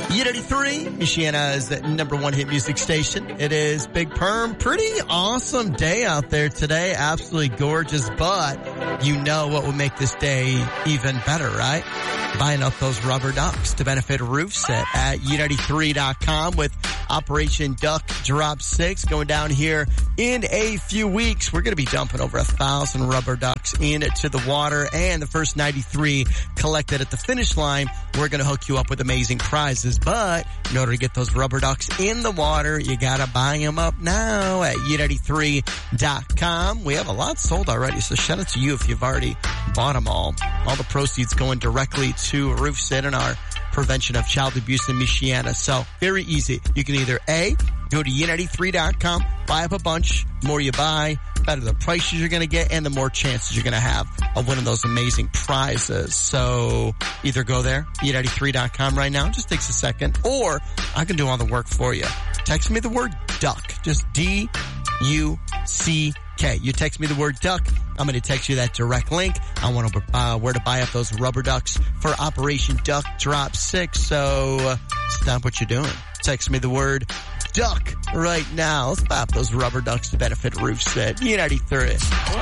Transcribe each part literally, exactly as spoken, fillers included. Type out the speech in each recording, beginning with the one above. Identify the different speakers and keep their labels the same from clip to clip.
Speaker 1: Unity three, Michiana's number one hit music station. It is Big Perm. Pretty awesome day out there today. Absolutely gorgeous, but you know what would make this day even better, right? Buying up those rubber ducks to benefit Roof Set at unity three dot com with Operation Duck Drop six going down here in a few weeks. We're going to be dumping over a thousand rubber ducks into the water, and the first ninety-three collected at the finish line, we're going to hook you up with amazing prizes. But in order to get those rubber ducks in the water, you got to buy them up now at unity three dot com. We have a lot sold already, so shout out to you if you've already bought them all. All the proceeds going directly to Roof Set and our prevention of child abuse in Michiana. So very easy. You can either A, go to unity three dot com, buy up a bunch. The more you buy, better the prices you're going to get and the more chances you're going to have of winning those amazing prizes. So either go there, unity three dot com right now. It just takes a second. Or I can do all the work for you. Text me the word duck. Just D U C K. You text me the word duck. I'm going to text you that direct link. I want to, uh, where to buy up those rubber ducks for Operation Duck Drop six. So uh, stop what you're doing. Text me the word duck right now. Let's buy up those rubber ducks to benefit Roof Set. U ninety-three.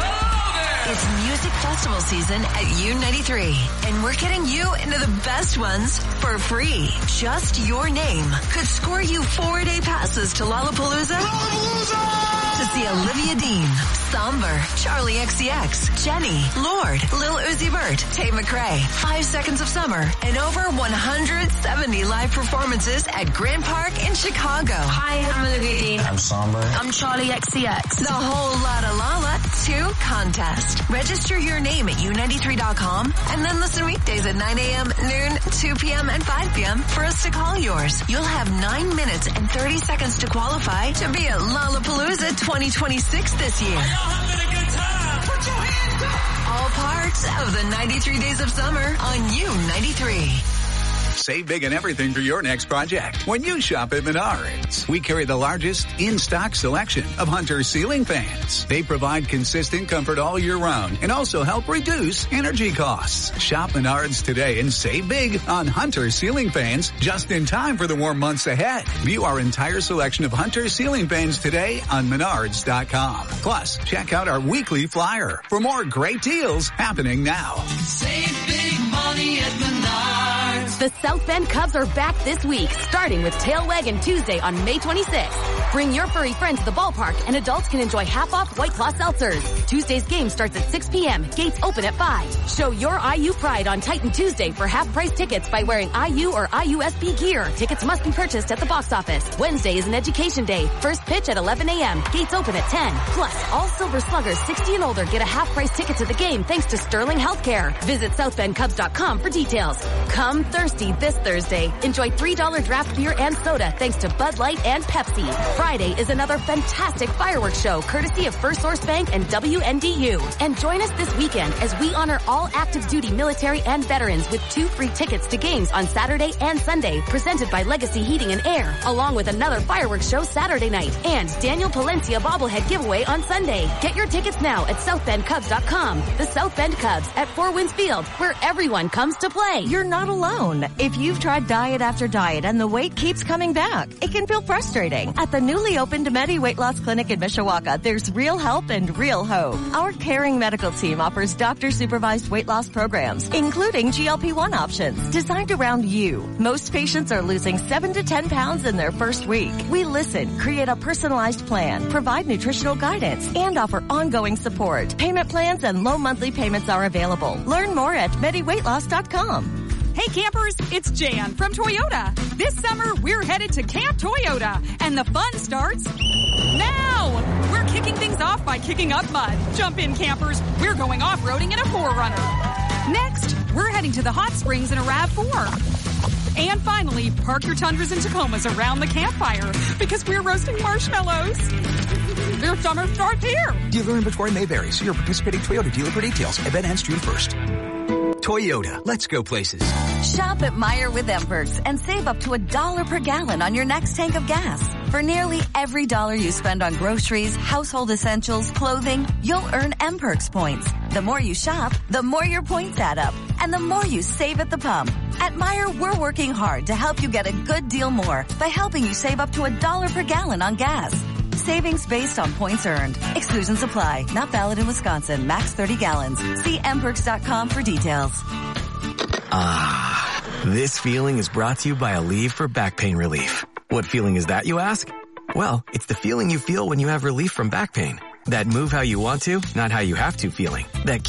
Speaker 2: It's music festival season at U ninety-three, and we're getting you into the best ones for free. Just your name could score you four-day passes to Lollapalooza. Lollapalooza! To see Olivia Dean, Somber, Charlie X C X, Jenny, Lord, Lil Uzi Vert, Tate McRae, Five Seconds of Summer, and over one hundred seventy live performances at Grand Park in Chicago.
Speaker 3: Hi, I'm Olivia Dean.
Speaker 4: I'm Somber.
Speaker 2: I'm Charlie X C X. The whole lotta Lala two contest. Register your name at U ninety-three dot com and then listen weekdays at nine a.m., noon, two p.m., and five p.m. for us to call yours. You'll have nine minutes and thirty seconds to qualify to be at Lollapalooza twenty twenty-six this year.
Speaker 3: Are y'all having a good time? Put your hands up!
Speaker 2: All parts of the ninety-three Days of Summer on U ninety-three.
Speaker 5: Save big on everything for your next project when you shop at Menards. We carry the largest in-stock selection of Hunter ceiling fans. They provide consistent comfort all year round and also help reduce energy costs. Shop Menards today and save big on Hunter ceiling fans just in time for the warm months ahead. View our entire selection of Hunter ceiling fans today on menards dot com. Plus, check out our weekly flyer for more great deals happening now.
Speaker 3: Save big money at Menards.
Speaker 6: The South Bend Cubs are back this week, starting with Tail Waggin' Tuesday on May twenty-sixth. Bring your furry friend to the ballpark, and adults can enjoy half-off White Claw seltzers. Tuesday's game starts at six p.m. Gates open at five. Show your I U pride on Titan Tuesday for half-price tickets by wearing I U or I U S B gear. Tickets must be purchased at the box office. Wednesday is an education day. First pitch at eleven a.m. Gates open at ten. Plus, all Silver Sluggers sixty and older get a half-price ticket to the game thanks to Sterling Healthcare. Visit south bend cubs dot com for details. Come thirsty this Thursday. Enjoy three dollar draft beer and soda thanks to Bud Light and Pepsi. Friday is another fantastic fireworks show courtesy of First Source Bank and W N D U. And join us this weekend as we honor all active duty military and veterans with two free tickets to games on Saturday and Sunday presented by Legacy Heating and Air, along with another fireworks show Saturday night and Daniel Palencia bobblehead giveaway on Sunday. Get your tickets now at south bend cubs dot com. The South Bend Cubs at Four Winds Field, where everyone comes to play.
Speaker 7: You're not alone. If you've tried diet after diet and the weight keeps coming back, it can feel frustrating. At the newly opened Medi Weight Loss Clinic in Mishawaka, there's real help and real hope. Our caring medical team offers doctor-supervised weight loss programs, including G L P one options, designed around you. Most patients are losing seven to ten pounds in their first week. We listen, create a personalized plan, provide nutritional guidance, and offer ongoing support. Payment plans and low monthly payments are available. Learn more at medi weight loss dot com.
Speaker 8: Hey campers, it's Jan from Toyota. This summer, we're headed to Camp Toyota, and the fun starts now. We're kicking things off by kicking up mud. Jump in, campers. We're going off-roading in a four runner. Next, we're heading to the hot springs in a RAV four. And finally, park your Tundras and Tacomas around the campfire because we're roasting marshmallows. Their summer starts here.
Speaker 9: Dealer inventory may vary. See your participating Toyota dealer for details. Event ends June first. Toyota, let's go places.
Speaker 2: Shop at Meijer with M-Perks and save up to a dollar per gallon on your next tank of gas. For nearly every dollar you spend on groceries, household essentials, clothing, you'll earn M-Perks points. The more you shop, the more your points add up.
Speaker 7: and the more you save at the pump. At Meijer, we're working hard to help you get a good deal more by helping you save up to a dollar per gallon on gas. Savings based on points earned. Exclusions apply. Not valid in Wisconsin. Max thirty gallons. See m perks dot com for details.
Speaker 4: Ah, this feeling is brought to you by Aleve for back pain relief. What feeling is that, you ask? Well, it's the feeling you feel when you have relief from back pain. That move how you want to, not how you have to feeling. That